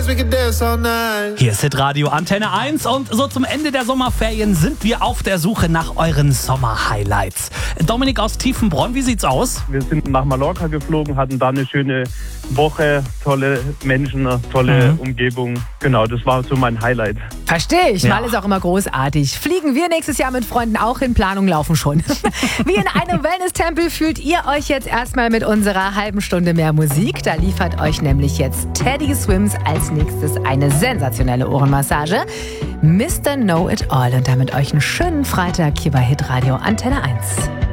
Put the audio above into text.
we could dance all night. Hier ist Hitradio Antenne 1 und so zum Ende der Sommerferien sind wir auf der Suche nach euren Sommer-Highlights. Dominik aus Tiefenbronn, wie sieht's aus? Wir sind nach Mallorca geflogen, hatten da eine schöne Woche, tolle Menschen, eine tolle Umgebung. Genau, das war so mein Highlight. Verstehe ich. Ja. Mal ist auch immer großartig. Fliegen wir nächstes Jahr mit Freunden auch in Planung, laufen schon. Wie in einem Wellness-Tempel fühlt ihr euch jetzt erstmal mit unserer halben Stunde mehr Musik. Da liefert euch nämlich jetzt Teddy Swims als nächstes eine sensationelle Ohrenmassage. Mr. Know It All und damit euch einen schönen Freitag hier bei Hitradio Antenne 1.